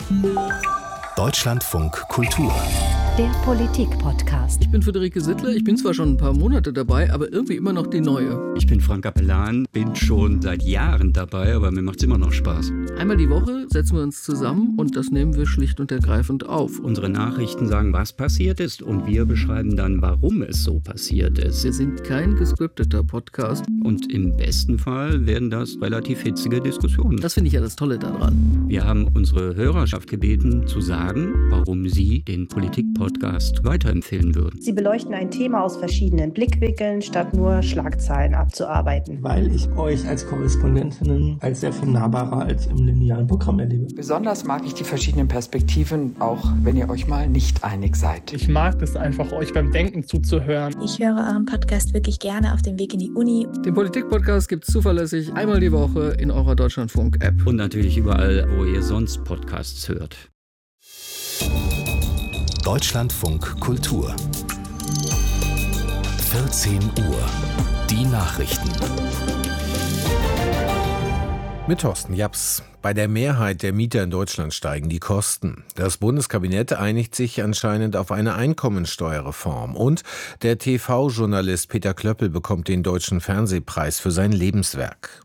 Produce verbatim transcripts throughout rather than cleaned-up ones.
Deutschlandfunk Kultur. Der Politik-Podcast. Ich bin Friederike Sittler, ich bin zwar schon ein paar Monate dabei, aber irgendwie immer noch die Neue. Ich bin Frank Capellan, bin schon seit Jahren dabei, aber mir macht es immer noch Spaß. Einmal die Woche setzen wir uns zusammen und das nehmen wir schlicht und ergreifend auf. Unsere Nachrichten sagen, was passiert ist, und wir beschreiben dann, warum es so passiert ist. Wir sind kein gescripteter Podcast. Und im besten Fall werden das relativ hitzige Diskussionen. Das finde ich ja das Tolle daran. Wir haben unsere Hörerschaft gebeten, zu sagen, warum sie den Politik-Podcast weiterempfehlen würden. Sie beleuchten ein Thema aus verschiedenen Blickwinkeln, statt nur Schlagzeilen abzuarbeiten. Weil ich euch als Korrespondentinnen als sehr viel nahbarer als im linearen Programm erlebe. Besonders mag ich die verschiedenen Perspektiven, auch wenn ihr euch mal nicht einig seid. Ich mag es einfach, euch beim Denken zuzuhören. Ich höre euren Podcast wirklich gerne auf dem Weg in die Uni. Den Politik-Podcast gibt es zuverlässig einmal die Woche in eurer Deutschlandfunk-App. Und natürlich überall, wo ihr sonst Podcasts hört. Deutschlandfunk Kultur. vierzehn Uhr. Die Nachrichten. Mit Thorsten Japs. Bei der Mehrheit der Mieter in Deutschland steigen die Kosten. Das Bundeskabinett einigt sich anscheinend auf eine Einkommensteuerreform. Und der T V-Journalist Peter Klöppel bekommt den Deutschen Fernsehpreis für sein Lebenswerk.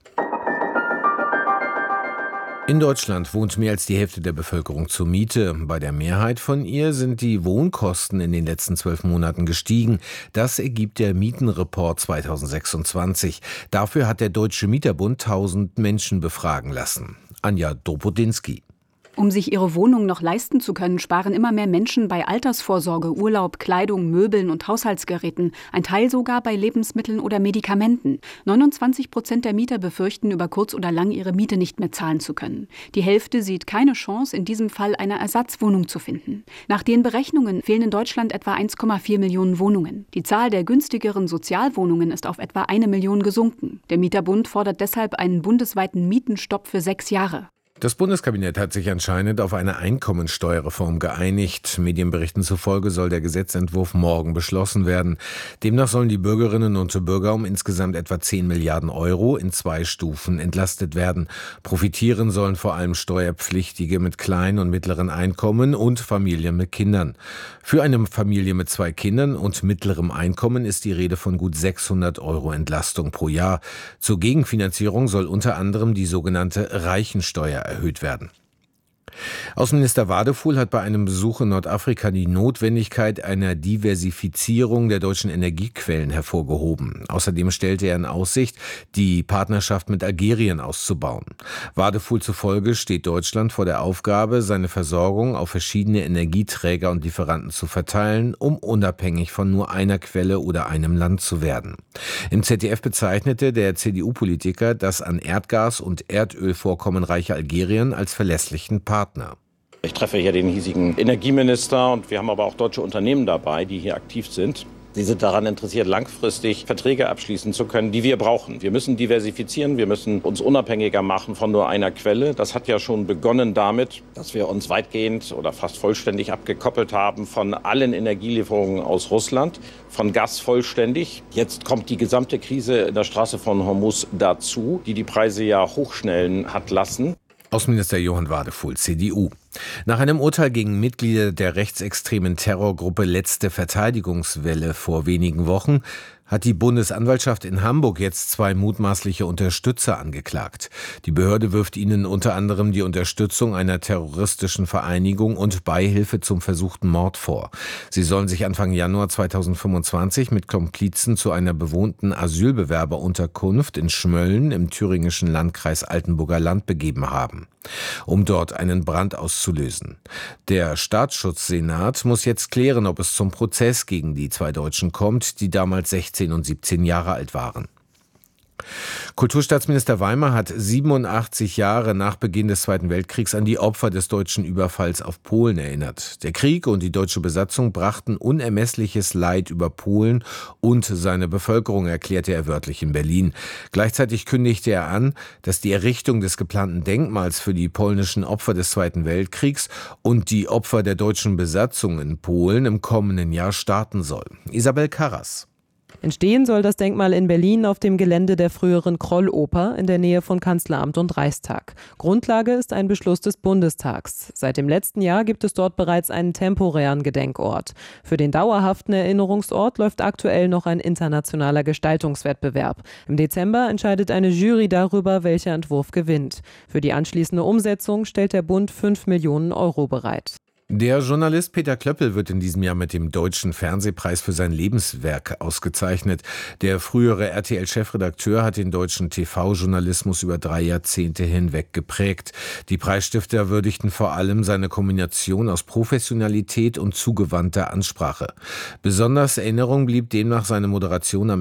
In Deutschland wohnt mehr als die Hälfte der Bevölkerung zur Miete. Bei der Mehrheit von ihr sind die Wohnkosten in den letzten zwölf Monaten gestiegen. Das ergibt der Mietenreport zweitausendsechsundzwanzig. Dafür hat der Deutsche Mieterbund tausend Menschen befragen lassen. Anja Dobodinski. Um sich ihre Wohnung noch leisten zu können, sparen immer mehr Menschen bei Altersvorsorge, Urlaub, Kleidung, Möbeln und Haushaltsgeräten, ein Teil sogar bei Lebensmitteln oder Medikamenten. neunundzwanzig Prozent der Mieter befürchten, über kurz oder lang ihre Miete nicht mehr zahlen zu können. Die Hälfte sieht keine Chance, in diesem Fall eine Ersatzwohnung zu finden. Nach den Berechnungen fehlen in Deutschland etwa eins Komma vier Millionen Wohnungen. Die Zahl der günstigeren Sozialwohnungen ist auf etwa eine Million gesunken. Der Mieterbund fordert deshalb einen bundesweiten Mietenstopp für sechs Jahre. Das Bundeskabinett hat sich anscheinend auf eine Einkommensteuerreform geeinigt. Medienberichten zufolge soll der Gesetzentwurf morgen beschlossen werden. Demnach sollen die Bürgerinnen und Bürger um insgesamt etwa zehn Milliarden Euro in zwei Stufen entlastet werden. Profitieren sollen vor allem Steuerpflichtige mit kleinen und mittleren Einkommen und Familien mit Kindern. Für eine Familie mit zwei Kindern und mittlerem Einkommen ist die Rede von gut sechshundert Euro Entlastung pro Jahr. Zur Gegenfinanzierung soll unter anderem die sogenannte Reichensteuer erhöht werden. Außenminister Wadefuhl hat bei einem Besuch in Nordafrika die Notwendigkeit einer Diversifizierung der deutschen Energiequellen hervorgehoben. Außerdem stellte er in Aussicht, die Partnerschaft mit Algerien auszubauen. Wadefuhl zufolge steht Deutschland vor der Aufgabe, seine Versorgung auf verschiedene Energieträger und Lieferanten zu verteilen, um unabhängig von nur einer Quelle oder einem Land zu werden. Im Z D F bezeichnete der C D U-Politiker das an Erdgas und Erdölvorkommen reiche Algerien als verlässlichen Partner. Ich treffe hier den hiesigen Energieminister und wir haben aber auch deutsche Unternehmen dabei, die hier aktiv sind. Sie sind daran interessiert, langfristig Verträge abschließen zu können, die wir brauchen. Wir müssen diversifizieren, wir müssen uns unabhängiger machen von nur einer Quelle. Das hat ja schon begonnen damit, dass wir uns weitgehend oder fast vollständig abgekoppelt haben von allen Energielieferungen aus Russland, von Gas vollständig. Jetzt kommt die gesamte Krise in der Straße von Hormuz dazu, die die Preise ja hochschnellen hat lassen. Außenminister Johann Wadefuhl, C D U. Nach einem Urteil gegen Mitglieder der rechtsextremen Terrorgruppe Letzte Verteidigungswelle vor wenigen Wochen hat die Bundesanwaltschaft in Hamburg jetzt zwei mutmaßliche Unterstützer angeklagt. Die Behörde wirft ihnen unter anderem die Unterstützung einer terroristischen Vereinigung und Beihilfe zum versuchten Mord vor. Sie sollen sich Anfang Januar zweitausendfünfundzwanzig mit Komplizen zu einer bewohnten Asylbewerberunterkunft in Schmölln im thüringischen Landkreis Altenburger Land begeben haben, um dort einen Brand auszulösen. Der Staatsschutzsenat muss jetzt klären, ob es zum Prozess gegen die zwei Deutschen kommt, die damals sechzehn und siebzehn Jahre alt waren. Kulturstaatsminister Weimer hat siebenundachtzig Jahre nach Beginn des Zweiten Weltkriegs an die Opfer des deutschen Überfalls auf Polen erinnert. Der Krieg und die deutsche Besatzung brachten unermessliches Leid über Polen und seine Bevölkerung, erklärte er wörtlich in Berlin. Gleichzeitig kündigte er an, dass die Errichtung des geplanten Denkmals für die polnischen Opfer des Zweiten Weltkriegs und die Opfer der deutschen Besatzung in Polen im kommenden Jahr starten soll. Isabel Karras. Entstehen soll das Denkmal in Berlin auf dem Gelände der früheren Kroll-Oper in der Nähe von Kanzleramt und Reichstag. Grundlage ist ein Beschluss des Bundestags. Seit dem letzten Jahr gibt es dort bereits einen temporären Gedenkort. Für den dauerhaften Erinnerungsort läuft aktuell noch ein internationaler Gestaltungswettbewerb. Im Dezember entscheidet eine Jury darüber, welcher Entwurf gewinnt. Für die anschließende Umsetzung stellt der Bund fünf Millionen Euro bereit. Der Journalist Peter Klöppel wird in diesem Jahr mit dem Deutschen Fernsehpreis für sein Lebenswerk ausgezeichnet. Der frühere R T L-Chefredakteur hat den deutschen T V-Journalismus über drei Jahrzehnte hinweg geprägt. Die Preisstifter würdigten vor allem seine Kombination aus Professionalität und zugewandter Ansprache. Besonders Erinnerung blieb demnach seine Moderation am